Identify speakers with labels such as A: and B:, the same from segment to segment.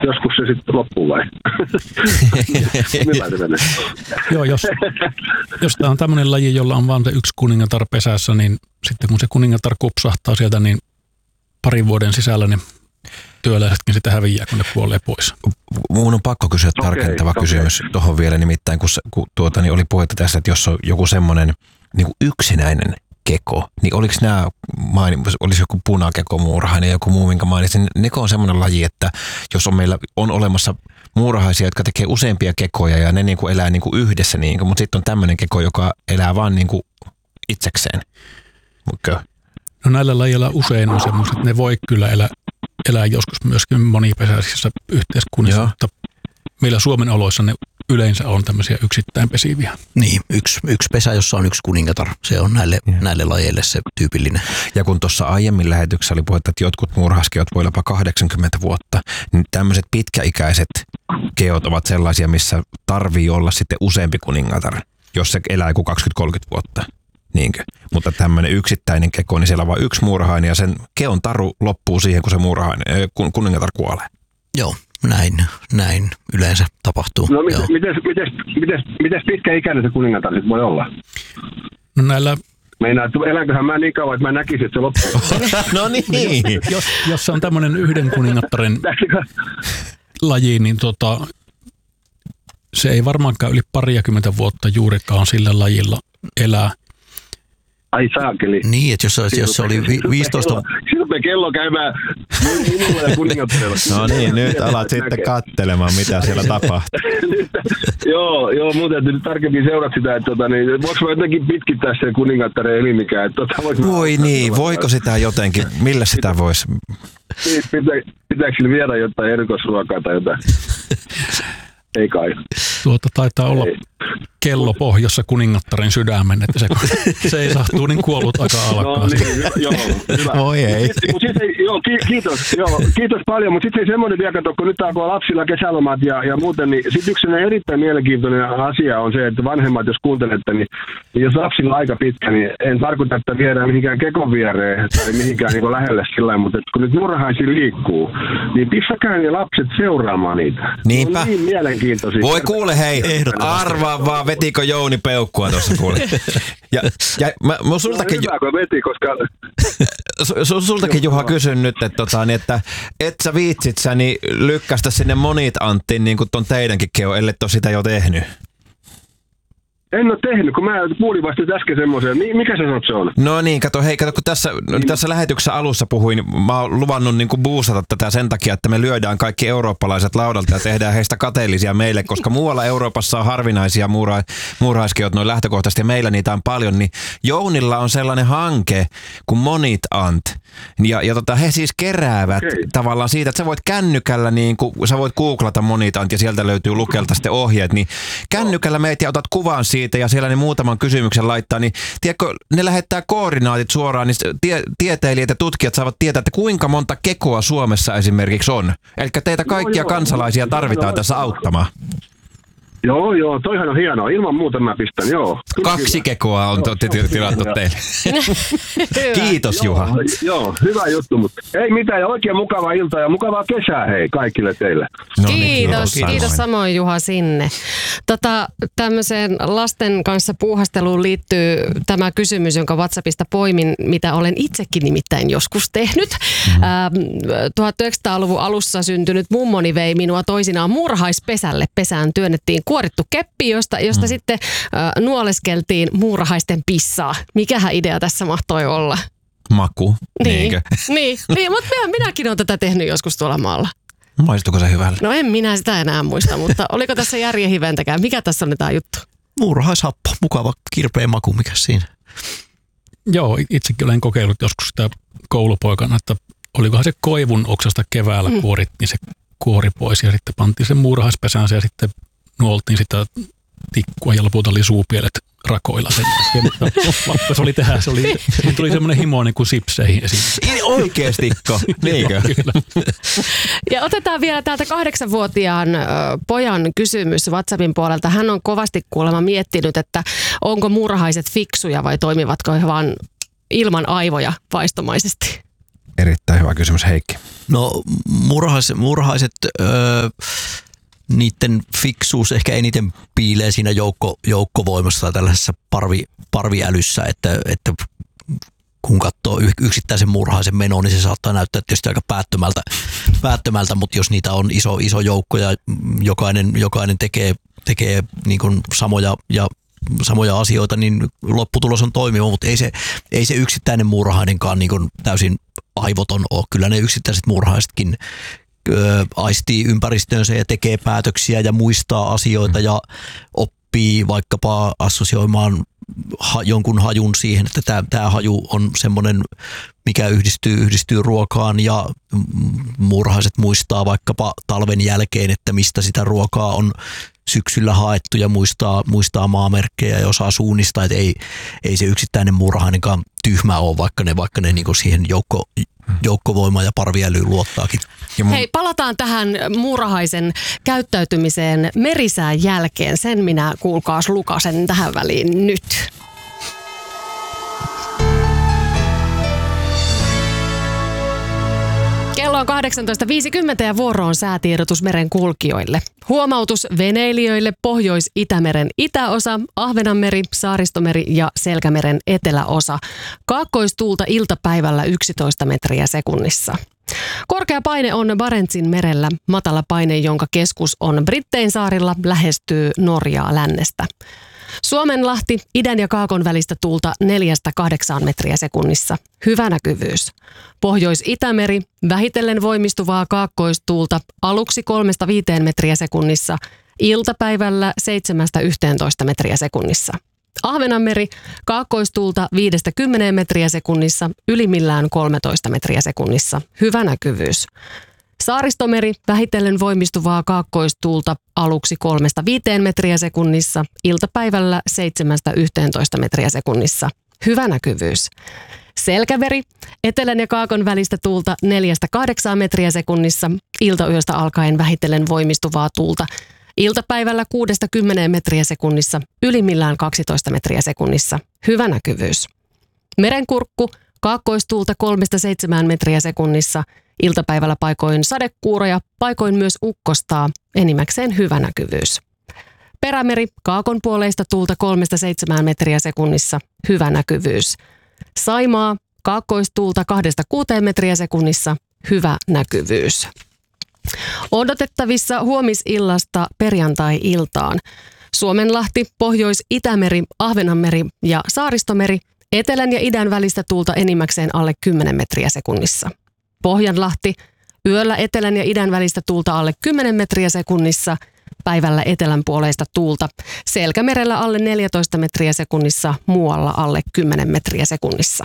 A: joskus se sitten loppuu vai?
B: Joo, jos tämä on tämmöinen laji, jolla on vain se yksi kuningatar pesässä, niin sitten kun se kuningatar kupsahtaa sieltä, niin parin vuoden sisällä ne työläisetkin sitä häviää, kun ne kuolee pois.
C: Mun on pakko kysyä tarkentava kysymys tuohon vielä, nimittäin kun niin oli puhetta tässä, että jos on joku semmoinen niin kuin yksinäinen keko, niin oliko nämä, olisi joku punakeko, muurahainen ja joku muu, minkä mainitsin, neko on semmoinen laji, että jos meillä on olemassa muurahaisia, jotka tekee useampia kekoja ja ne niin kuin elää niin kuin yhdessä, niin kuin, mutta sitten on tämmöinen keko, joka elää vaan niin kuin itsekseen.
B: No näillä lajilla usein on semmoiset, että ne voi kyllä elää joskus myöskin monipesäisissä yhteiskunnissa, mutta meillä Suomen oloissa ne yleensä on tämmöisiä yksittäin pesiviä.
D: Niin, yksi pesä, jossa on yksi kuningatar. Se on näille lajeille se tyypillinen.
C: Ja kun tuossa aiemmin lähetyksessä oli puhetta, että jotkut muurahaskeot voi jopa 80 vuotta, niin tämmöiset pitkäikäiset keot ovat sellaisia, missä tarvii olla sitten useampi kuningatar, jos se elää joku 20-30 vuotta. Niinkö? Mutta tämmöinen yksittäinen keko, niin siellä on vain yksi muurahainen ja sen keon taru loppuu siihen, kun se kuningatar kuolee.
D: Joo, näin yleensä tapahtuu.
A: No mites pitkäikäinen se kuningatar sitten voi olla?
B: No näillä...
A: Elänköhän mä niin kauan, että mä näkisin, että se loppuu.
C: No niin.
B: Jos se on tämmöinen yhden kuningattaren laji, niin se ei varmaankaan yli 20 vuotta juurikaan sillä lajilla elää.
A: Ai saakeli.
D: Niin, että jos se oli 15...
A: Silloin kello käymään minulla ja kuningatteella.
C: No niin, nyt alat sitten katselemaan, mitä siellä tapahtuu.
A: Joo, muuten täytyy nyt tarkemmin seurata sitä, että voiko mä jotenkin pitkittää sen kuningattaren elimikään?
C: Voi niin, voiko sitä jotenkin, millä sitä voisi?
A: Pitääkö sillä viedä jotain erikoisruokaa tai jotain? Ei kai.
B: Taitaa olla kello pohjassa kuningattaren sydämen, että se ei sahtuu, niin kuollut aika alkaa.
A: No niin, joo, hyvä.
C: Oi ei.
A: Kiitos paljon, mutta sitten semmoinen vielä, kun nyt alkoi lapsilla kesälomat ja muuten, niin sitten yksi erittäin mielenkiintoinen asia on se, että vanhemmat, jos kuuntelette, niin jos lapsilla aika pitkä, niin en tarkoita, että viedään mihinkään kekon viereen tai mihinkään niin lähelle sillä, mutta kun nyt murhaisia liikkuu, niin pistäkää ne lapset seuraamaan niitä.
C: Niinpä.
A: On niin mielenkiintoisia.
C: Voi kuule hei, arvaa vaan vetikö Jouni peukkua tuossa kuule. Ja sultakin...
A: No hyvä, kun veti, koska...
C: Sultakin Juha kysyn nyt, että et sä viitsit sä niin lykkästä sinne monit Anttiin niin kuin ton teidänkin keo, ellei ole sitä jo tehnyt.
A: En ole tehnyt, kun mä kuulin vasta äsken semmoisen. Mikä sä sanot se on?
C: No niin, kato kun tässä lähetyksessä alussa puhuin, mä oon luvannut niin kuin boostata tätä sen takia, että me lyödään kaikki eurooppalaiset laudalta ja tehdään heistä kateellisia meille, koska muualla Euroopassa on harvinaisia muurahaiskeot noin lähtökohtaisesti ja meillä niitä on paljon, niin Jounilla on sellainen hanke kuin Monit Ant. Ja he siis keräävät tavallaan siitä, että sä voit kännykällä, niin kuin, sä voit googlata Monit Ant ja sieltä löytyy Lukelta sitten ohjeet, niin kännykällä meitä ja otat kuvan siitä ja siellä ne muutaman kysymyksen laittaa, niin tiedätkö, ne lähettää koordinaatit suoraan, niin tieteilijät ja tutkijat saavat tietää, että kuinka monta kekoa Suomessa esimerkiksi on. Eli teitä kaikkia kansalaisia tarvitaan tässä auttamaan.
A: Joo, toihan on hienoa. Ilman muuta mä pistän, joo.
C: 2 kekoa on tilattu teille. Kiitos Juha.
A: Joo, hyvä juttu, mutta ei mitään ja oikein mukavaa iltaa ja mukavaa kesää hei kaikille teille.
E: No niin, kiitos samoin Juha sinne. Tämmöiseen lasten kanssa puuhasteluun liittyy tämä kysymys, jonka WhatsAppista poimin, mitä olen itsekin nimittäin joskus tehnyt. 1900-luvun alussa syntynyt mummoni vei minua toisinaan muurahaispesälle. Pesään työnnettiin kuorittu keppi, josta sitten nuoleskeltiin muurahaisten pissaa. Mikähän idea tässä mahtoi olla?
C: Maku, niinkö?
E: Niin, mutta minäkin olen tätä tehnyt joskus tuolla maalla.
C: Maistuiko se hyvälle?
E: No en minä sitä enää muista, mutta oliko tässä järjen hiventäkään? Mikä tässä on tämä juttu?
D: Muurahaishappo, mukava kirpeä maku, mikä siinä?
B: Joo, itsekin olen kokeillut joskus sitä koulupoikana, että olikohan se koivun oksasta keväällä kuorittiin se kuori pois ja sitten pantiin sen muurahaispesäänsä ja sitten nuoltiin sitä tikkua ja lopulta oli suupielet rakoilla sen jälkeen. Se oli tehdä, tuli semmoinen himo niin kuin sipseihin esiin.
C: Oikeestikko, niinkö?
E: Ja otetaan vielä täältä 8-vuotiaan pojan kysymys WhatsAppin puolelta. Hän on kovasti kuulemma miettinyt, että onko muurahaiset fiksuja vai toimivatko he vaan ilman aivoja vaistomaisesti?
C: Erittäin hyvä kysymys, Heikki.
D: No murhaiset, niiden fiksuus ehkä eniten piilee siinä joukkovoimassa tai tällaisessa parviälyssä, että kun katsoo yksittäisen murhaisen menoa, niin se saattaa näyttää tietysti aika päättömältä, mutta jos niitä on iso joukko ja jokainen tekee niin kuin samoja asioita, niin lopputulos on toimiva, mutta ei se yksittäinen murhainenkaan niin kuin täysin aivoton ole. Kyllä ne yksittäiset murhaisetkin aistii ympäristöönsä ja tekee päätöksiä ja muistaa asioita ja oppii vaikkapa assosioimaan jonkun hajun siihen, että tämä haju on semmoinen, mikä yhdistyy ruokaan, ja murhaiset muistaa vaikkapa talven jälkeen, että mistä sitä ruokaa on syksyllä haettu ja muistaa maamerkkejä ja osaa suunnistaa, että ei se yksittäinen murhainenkaan tyhmä ole, vaikka ne niinku siihen joukkovoimaan ja parviälyyn luottaakin.
E: Hei, palataan tähän murhaisen käyttäytymiseen merisään jälkeen. Sen minä, kuulkaas, lukasen tähän väliin nyt. Kello on 18.50 ja vuoro on säätiedotus merenkulkijoille. Huomautus veneilijöille Pohjois-Itämeren itäosa, Ahvenanmeri, Saaristomeri ja Selkämeren eteläosa. Kaakkoistuulta iltapäivällä 11 metriä sekunnissa. Korkea paine on Barentsin merellä. Matala paine, jonka keskus on Brittein saarilla, lähestyy Norjaa lännestä. Suomenlahti, idän ja kaakon välistä tuulta 4-8 metriä sekunnissa. Hyvä näkyvyys. Pohjois-Itämeri, vähitellen voimistuvaa kaakkoistuulta aluksi 3-5 metriä sekunnissa, iltapäivällä 7-11 metriä sekunnissa. Ahvenanmeri, kaakkoistuulta 5-10 metriä sekunnissa, ylimmillään 13 metriä sekunnissa. Hyvä näkyvyys. Saaristomeri, vähitellen voimistuvaa kaakkoistuulta aluksi 3-5 metriä sekunnissa, iltapäivällä 7-11 metriä sekunnissa. Hyvä näkyvyys. Selkämeri, etelän ja kaakon välistä tuulta 4-8 metriä sekunnissa, iltayöstä alkaen vähitellen voimistuvaa tuulta. Iltapäivällä 6-10 metriä sekunnissa, ylimmillään 12 metriä sekunnissa. Hyvä näkyvyys. Merenkurkku, kaakkoistuulta 3-7 metriä sekunnissa, iltapäivällä paikoin sadekuuroja, paikoin myös ukkostaa, enimmäkseen hyvä näkyvyys. Perämeri, kaakon puoleista tuulta 3-7 metriä sekunnissa, hyvä näkyvyys. Saimaa, kaakkoistuulta 2-6 metriä sekunnissa, hyvä näkyvyys. Odotettavissa huomisillasta perjantai-iltaan. Suomenlahti, Pohjois-Itämeri, Ahvenanmeri ja Saaristomeri, etelän ja idän välistä tuulta enimmäkseen alle 10 metriä sekunnissa. Pohjanlahti, yöllä etelän ja idän välistä tuulta alle 10 metriä sekunnissa, päivällä etelän puoleista tuulta. Selkämerellä alle 14 metriä sekunnissa, muualla alle 10 metriä sekunnissa.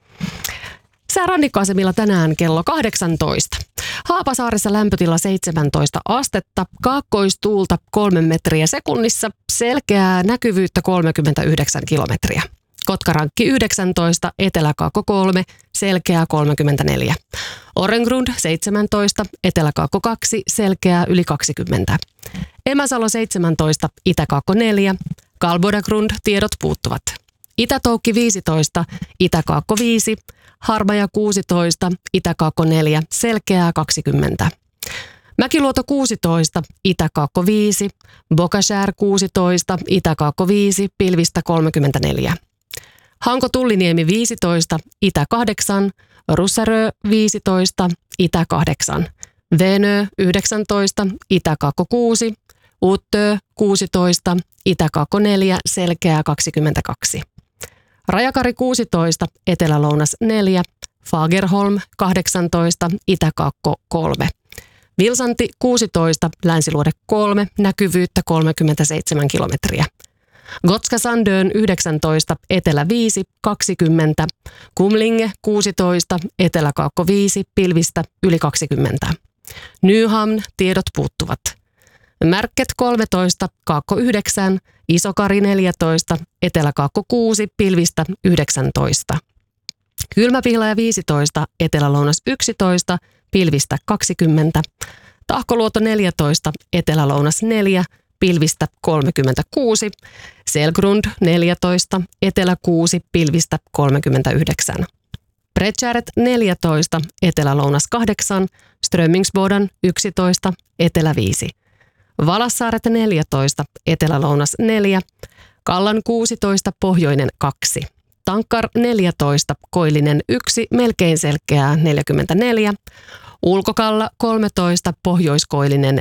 E: Sää rannikkoasemilla tänään kello 18. Haapasaaressa lämpötila 17 astetta, kaakkoistuulta 3 metriä sekunnissa, selkeää näkyvyyttä 39 kilometriä. Kotkarankki 19, Etelä-Kaakko 3, selkeää 34. Orengrund 17, Etelä-Kaakko 2, selkeää yli 20. Emäsalo 17, Itä-Kaakko 4, Kalbodagrund tiedot puuttuvat. Itä-Toukki 15, Itä-Kaakko 5, Harmaja 16, Itä-Kaakko 4, selkeää 20. Mäkiluoto 16, Itä-Kaakko 5, Bokashär 16, Itä-Kaakko 5, pilvistä 34. Hanko-Tulliniemi 15, Itä 8, Russarö 15, Itä 8, Venö 19, Itä 6, Uttö 16, Itä 4, selkeää 22. Rajakari 16, Etelä-Lounas 4, Fagerholm 18, Itä 3. Vilsanti 16, Länsiluode 3, näkyvyyttä 37 kilometriä. Gotska Sandön 19, Etelä 5, 20. Kumlinge 16, Etelä-Kaakko 5, pilvistä yli 20. Nyhamn tiedot puuttuvat. Märket 13, Kaakko 9, Isokari 14, Etelä-Kaakko 6, pilvistä 19. Kylmäpihlaja 15, Etelä-Lounas 11, pilvistä 20. Tahkoluoto 14, Etelä-Lounas 4, pilvistä 36, Selgrund 14, Etelä 6, pilvistä 39. Bredtjäret 14, Etelä-Lounas 8, Strömmingsboden 11, Etelä 5. Valassaaret 14, Etelä-Lounas 4, Kallan 16, Pohjoinen 2. Tankkar 14, Koillinen 1, melkein selkeää 44. Ulkokalla 13, Pohjoiskoillinen